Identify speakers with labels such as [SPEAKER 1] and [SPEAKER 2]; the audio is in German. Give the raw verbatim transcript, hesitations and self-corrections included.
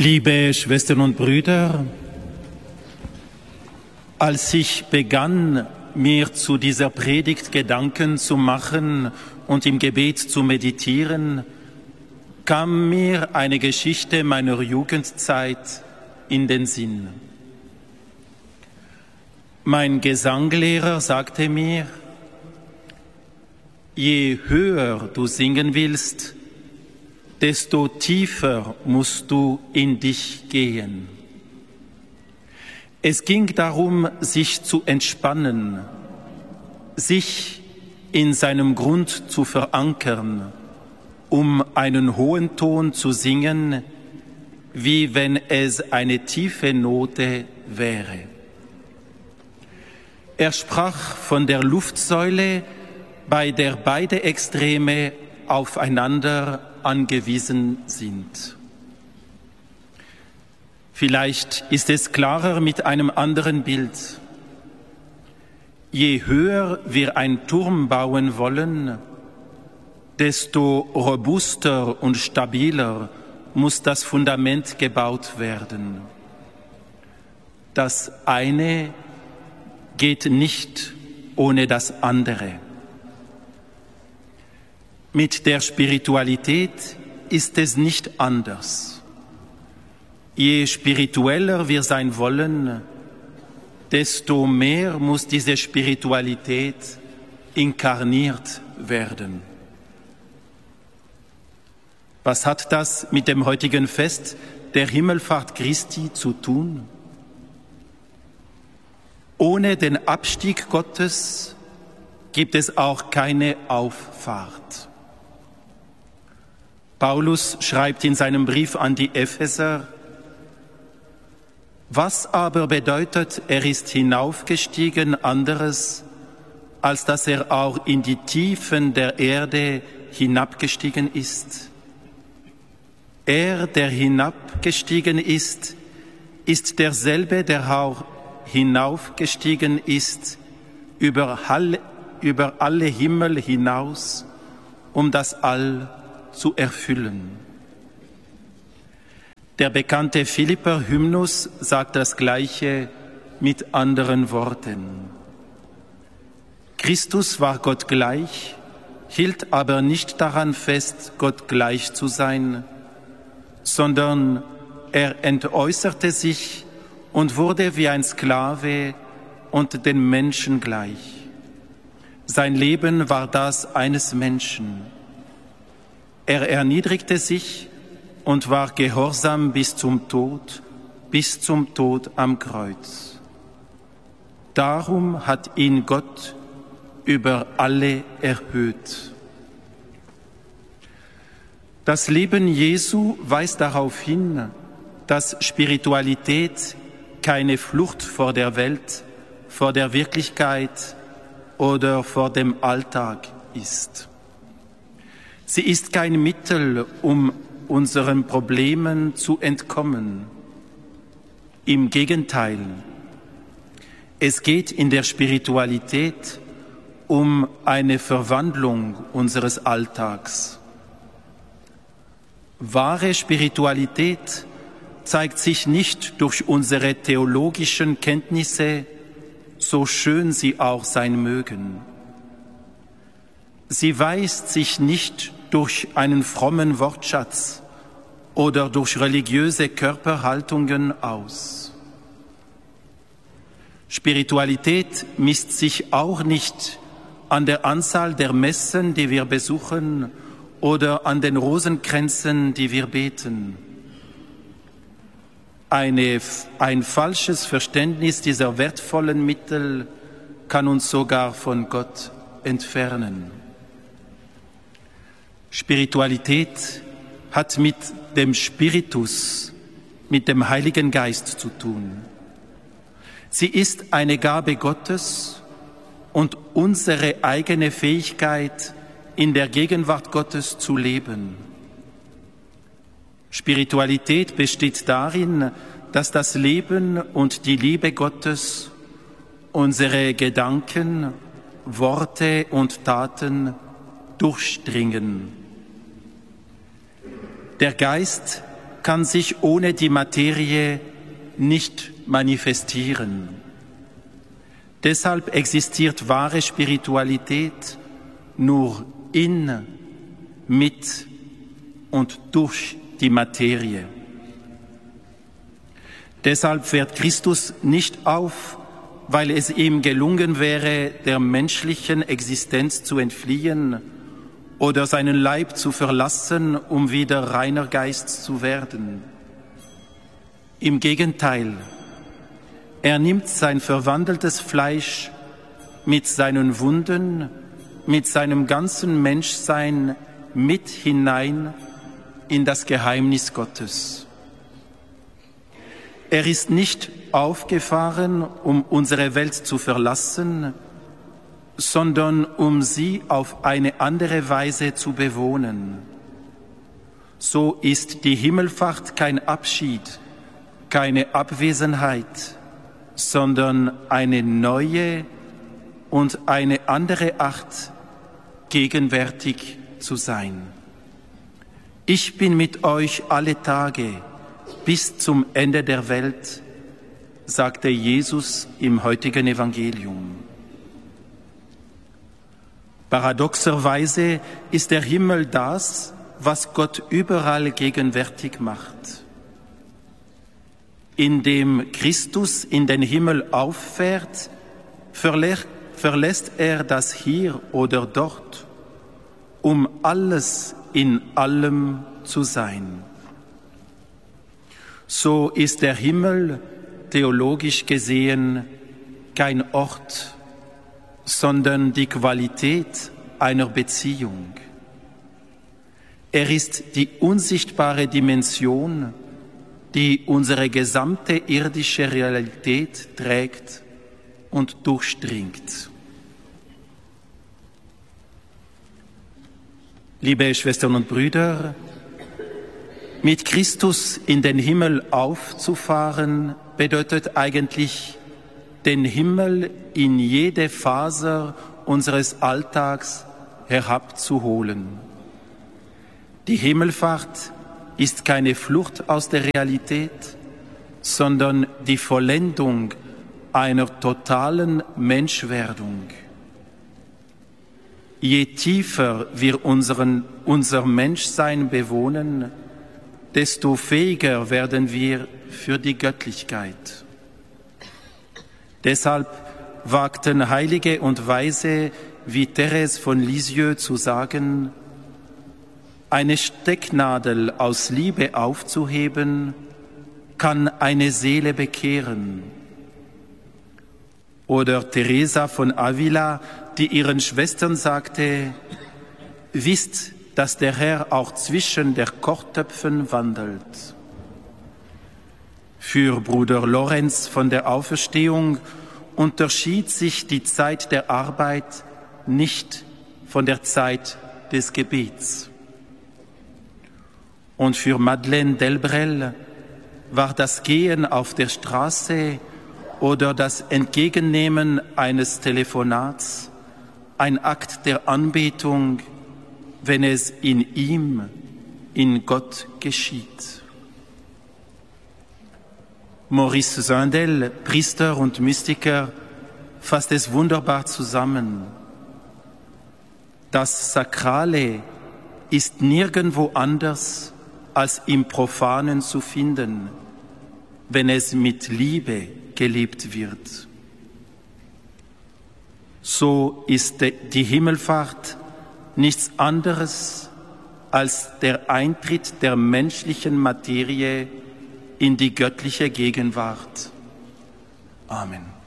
[SPEAKER 1] Liebe Schwestern und Brüder, als ich begann, mir zu dieser Predigt Gedanken zu machen und im Gebet zu meditieren, kam mir eine Geschichte meiner Jugendzeit in den Sinn. Mein Gesanglehrer sagte mir, je höher du singen willst, desto tiefer musst du in dich gehen. Es ging darum, sich zu entspannen, sich in seinem Grund zu verankern, um einen hohen Ton zu singen, wie wenn es eine tiefe Note wäre. Er sprach von der Luftsäule, bei der beide Extreme aufeinander angewiesen sind. Vielleicht ist es klarer mit einem anderen Bild. Je höher wir einen Turm bauen wollen, desto robuster und stabiler muss das Fundament gebaut werden. Das eine geht nicht ohne das andere. Mit der Spiritualität ist es nicht anders. Je spiritueller wir sein wollen, desto mehr muss diese Spiritualität inkarniert werden. Was hat das mit dem heutigen Fest der Himmelfahrt Christi zu tun? Ohne den Abstieg Gottes gibt es auch keine Auffahrt. Paulus schreibt in seinem Brief an die Epheser, was aber bedeutet, er ist hinaufgestiegen, anderes, als dass er auch in die Tiefen der Erde hinabgestiegen ist. Er, der hinabgestiegen ist, ist derselbe, der auch hinaufgestiegen ist, über alle, über alle Himmel hinaus, um das All zu erfüllen. Der bekannte Philipper-Hymnus sagt das Gleiche mit anderen Worten. Christus war Gott gleich, hielt aber nicht daran fest, Gott gleich zu sein, sondern er entäußerte sich und wurde wie ein Sklave und den Menschen gleich. Sein Leben war das eines Menschen. Er erniedrigte sich und war gehorsam bis zum Tod, bis zum Tod am Kreuz. Darum hat ihn Gott über alle erhöht. Das Leben Jesu weist darauf hin, dass Spiritualität keine Flucht vor der Welt, vor der Wirklichkeit oder vor dem Alltag ist. Sie ist kein Mittel, um unseren Problemen zu entkommen. Im Gegenteil, es geht in der Spiritualität um eine Verwandlung unseres Alltags. Wahre Spiritualität zeigt sich nicht durch unsere theologischen Kenntnisse, so schön sie auch sein mögen. Sie weist sich nicht durch einen frommen Wortschatz oder durch religiöse Körperhaltungen aus. Spiritualität misst sich auch nicht an der Anzahl der Messen, die wir besuchen, oder an den Rosenkränzen, die wir beten. Eine, ein falsches Verständnis dieser wertvollen Mittel kann uns sogar von Gott entfernen. Spiritualität hat mit dem Spiritus, mit dem Heiligen Geist zu tun. Sie ist eine Gabe Gottes und unsere eigene Fähigkeit, in der Gegenwart Gottes zu leben. Spiritualität besteht darin, dass das Leben und die Liebe Gottes unsere Gedanken, Worte und Taten durchdringen. Der Geist kann sich ohne die Materie nicht manifestieren. Deshalb existiert wahre Spiritualität nur in, mit und durch die Materie. Deshalb fährt Christus nicht auf, weil es ihm gelungen wäre, der menschlichen Existenz zu entfliehen oder seinen Leib zu verlassen, um wieder reiner Geist zu werden. Im Gegenteil, er nimmt sein verwandeltes Fleisch mit seinen Wunden, mit seinem ganzen Menschsein mit hinein in das Geheimnis Gottes. Er ist nicht aufgefahren, um unsere Welt zu verlassen, sondern um sie auf eine andere Weise zu bewohnen. So ist die Himmelfahrt kein Abschied, keine Abwesenheit, sondern eine neue und eine andere Art, gegenwärtig zu sein. Ich bin mit euch alle Tage bis zum Ende der Welt, sagte Jesus im heutigen Evangelium. Paradoxerweise ist der Himmel das, was Gott überall gegenwärtig macht. Indem Christus in den Himmel auffährt, verlässt er das Hier oder Dort, um alles in allem zu sein. So ist der Himmel theologisch gesehen kein Ort, sondern die Qualität einer Beziehung. Er ist die unsichtbare Dimension, die unsere gesamte irdische Realität trägt und durchdringt. Liebe Schwestern und Brüder, mit Christus in den Himmel aufzufahren, bedeutet eigentlich, den Himmel in jede Faser unseres Alltags herabzuholen. Die Himmelfahrt ist keine Flucht aus der Realität, sondern die Vollendung einer totalen Menschwerdung. Je tiefer wir unseren, unser Menschsein bewohnen, desto fähiger werden wir für die Göttlichkeit. Deshalb wagten Heilige und Weise wie Thérèse von Lisieux zu sagen, eine Stecknadel aus Liebe aufzuheben, kann eine Seele bekehren. Oder Teresa von Avila, die ihren Schwestern sagte, wisst, dass der Herr auch zwischen der Kochtöpfen wandelt. Für Bruder Lorenz von der Auferstehung unterschied sich die Zeit der Arbeit nicht von der Zeit des Gebets. Und für Madeleine Delbrel war das Gehen auf der Straße oder das Entgegennehmen eines Telefonats ein Akt der Anbetung, wenn es in ihm, in Gott geschieht. Maurice Sandel, Priester und Mystiker, fasst es wunderbar zusammen. Das Sakrale ist nirgendwo anders als im Profanen zu finden, wenn es mit Liebe gelebt wird. So ist die Himmelfahrt nichts anderes als der Eintritt der menschlichen Materie in die göttliche Gegenwart. Amen.